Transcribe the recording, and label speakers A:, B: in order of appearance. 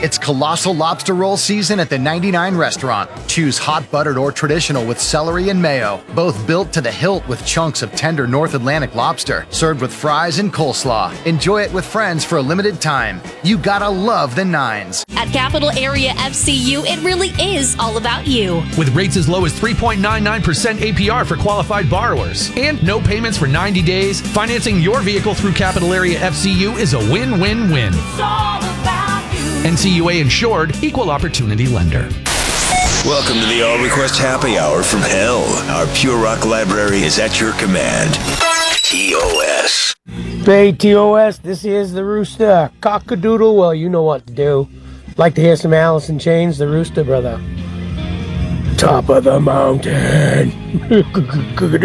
A: It's Colossal Lobster Roll season at the 99 restaurant. Choose hot buttered or traditional with celery and mayo, both built to the hilt with chunks of tender North Atlantic lobster, served with fries and coleslaw. Enjoy it with friends for a limited time. You gotta love the Nines.
B: At Capital Area FCU, it really is all about you.
C: With rates as low as 3.99% APR for qualified borrowers and no payments for 90 days, financing your vehicle through Capital Area FCU is a win-win-win.
D: It's all about you.
C: NCUA insured, equal opportunity lender.
E: Welcome to the All Request Happy Hour from hell. Our Pure Rock library is at your command. TOS.
F: Hey, TOS, this is the Rooster. Cock-a-doodle, well, you know what to do. Like to hear some Alice in Chains, the Rooster, brother. Top of the mountain.